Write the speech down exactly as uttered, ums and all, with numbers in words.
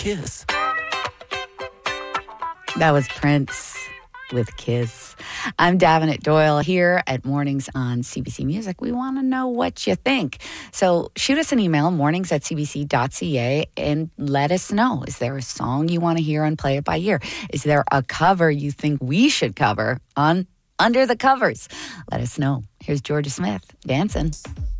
Kiss. That was Prince with Kiss. I'm Davenant Doyle here at Mornings on C B C Music. We want to know what you think. So shoot us an email, mornings at c b c dot c a, and let us know. Is there a song you want to hear on Play It By Ear? Is there a cover you think we should cover on Under the Covers? Let us know. Here's Georgia Smith dancing.